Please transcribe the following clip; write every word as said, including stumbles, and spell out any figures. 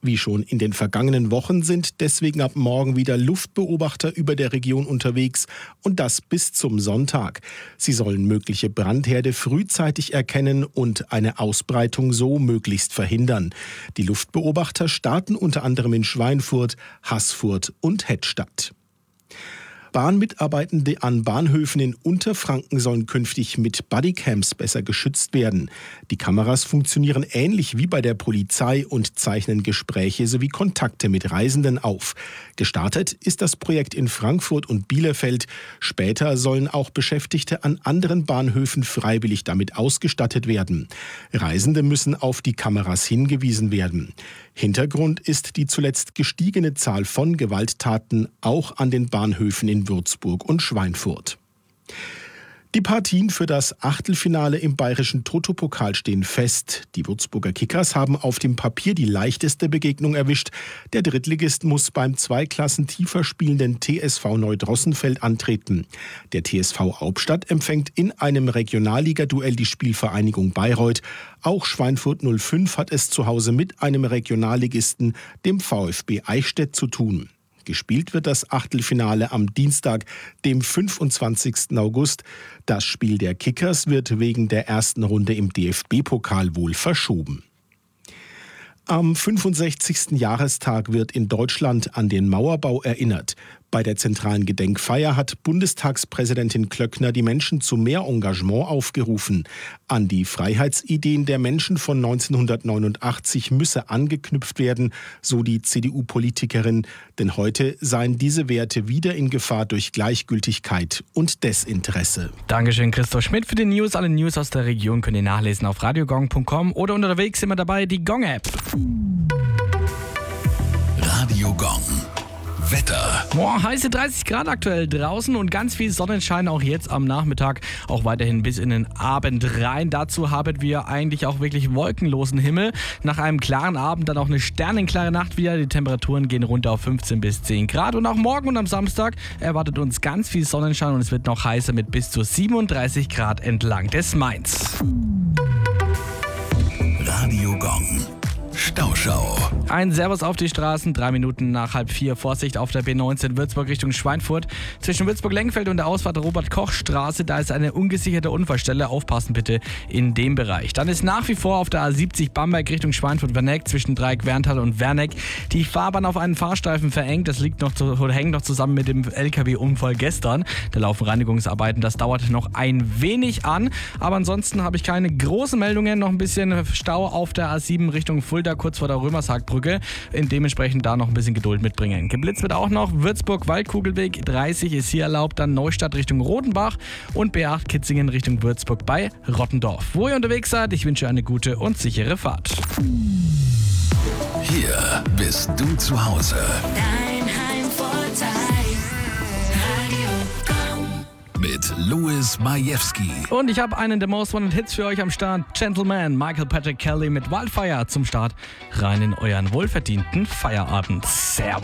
Wie schon in den vergangenen Wochen sind deswegen ab morgen wieder Luftbeobachter über der Region unterwegs und das bis zum Sonntag. Sie sollen mögliche Brandherde frühzeitig erkennen und eine Ausbreitung so möglichst verhindern. Die Luftbeobachter starten unter anderem in Schweinfurt, Haßfurt und Hettstadt. Bahnmitarbeitende an Bahnhöfen in Unterfranken sollen künftig mit Bodycams besser geschützt werden. Die Kameras funktionieren ähnlich wie bei der Polizei und zeichnen Gespräche sowie Kontakte mit Reisenden auf. Gestartet ist das Projekt in Frankfurt und Bielefeld. Später sollen auch Beschäftigte an anderen Bahnhöfen freiwillig damit ausgestattet werden. Reisende müssen auf die Kameras hingewiesen werden. Hintergrund ist die zuletzt gestiegene Zahl von Gewalttaten auch an den Bahnhöfen in Würzburg und Schweinfurt. Die Partien für das Achtelfinale im bayerischen Toto-Pokal stehen fest. Die Würzburger Kickers haben auf dem Papier die leichteste Begegnung erwischt. Der Drittligist muss beim zwei Klassen tiefer spielenden T S V Neudrossenfeld antreten. Der T S V Hauptstadt empfängt in einem Regionalliga-Duell die Spielvereinigung Bayreuth. Auch Schweinfurt null fünf hat es zu Hause mit einem Regionalligisten, dem VfB Eichstätt, zu tun. Gespielt wird das Achtelfinale am Dienstag, dem fünfundzwanzigsten August. Das Spiel der Kickers wird wegen der ersten Runde im D F B-Pokal wohl verschoben. Am fünfundsechzigsten Jahrestag wird in Deutschland an den Mauerbau erinnert. Bei der zentralen Gedenkfeier hat Bundestagspräsidentin Klöckner die Menschen zu mehr Engagement aufgerufen. An die Freiheitsideen der Menschen von neunzehnhundertneunundachtzig müsse angeknüpft werden, so die C D U-Politikerin. Denn heute seien diese Werte wieder in Gefahr durch Gleichgültigkeit und Desinteresse. Dankeschön, Christoph Schmidt, für die News. Alle News aus der Region könnt ihr nachlesen auf radiogong punkt com oder unterwegs immer dabei die Gong-App. Radio Gong. Wetter. Boah, heiße dreißig Grad aktuell draußen und ganz viel Sonnenschein auch jetzt am Nachmittag, auch weiterhin bis in den Abend rein. Dazu haben wir eigentlich auch wirklich wolkenlosen Himmel. Nach einem klaren Abend dann auch eine sternenklare Nacht wieder. Die Temperaturen gehen runter auf fünfzehn bis zehn Grad und auch morgen und am Samstag erwartet uns ganz viel Sonnenschein und es wird noch heißer mit bis zu siebenunddreißig Grad entlang des Mains. Radio Gong. Stauschau. Ein Servus auf die Straßen, drei Minuten nach halb vier. Vorsicht auf der B neunzehn Würzburg Richtung Schweinfurt. Zwischen Würzburg-Lengenfeld und der Ausfahrt Robert-Koch-Straße, da ist eine ungesicherte Unfallstelle. Aufpassen bitte in dem Bereich. Dann ist nach wie vor auf der A siebzig Bamberg Richtung Schweinfurt-Werneck zwischen Dreieck-Werntal und Werneck die Fahrbahn auf einen Fahrstreifen verengt. Das liegt noch zu, oder hängt noch zusammen mit dem L K W-Unfall gestern. Da laufen Reinigungsarbeiten, das dauert noch ein wenig an. Aber ansonsten habe ich keine großen Meldungen. Noch ein bisschen Stau auf der A sieben Richtung Fulda, kurz vor der Römershaagbrücke. Dementsprechend da noch ein bisschen Geduld mitbringen. Geblitzt wird auch noch Würzburg-Waldkugelweg dreißig ist hier erlaubt, dann Neustadt Richtung Rodenbach und B acht Kitzingen Richtung Würzburg bei Rottendorf. Wo ihr unterwegs seid, ich wünsche eine gute und sichere Fahrt. Hier bist du zu Hause. Dein Heimvorteil. Radio Gong. Mit Louis Majewski. Und ich habe einen der Most Wanted Hits für euch am Start. Gentleman, Michael Patrick Kelly mit Wildfire zum Start. Rein in euren wohlverdienten Feierabend. Servus.